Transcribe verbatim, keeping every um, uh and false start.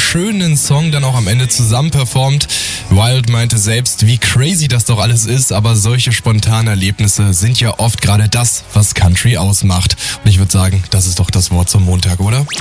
schönen Song dann auch am Ende zusammen performt. Wild meinte selbst, wie crazy das doch alles ist, aber solche spontanen Erlebnisse sind ja oft gerade das, was Country ausmacht. Und ich würde sagen, das ist doch das Wort zum Montag, oder?